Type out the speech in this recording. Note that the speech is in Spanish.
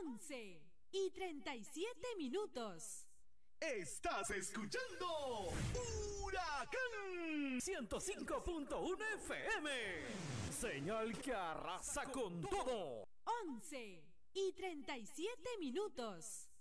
11:37. Estás escuchando Huracán 105.1 FM. Señal que arrasa con todo. 11:37.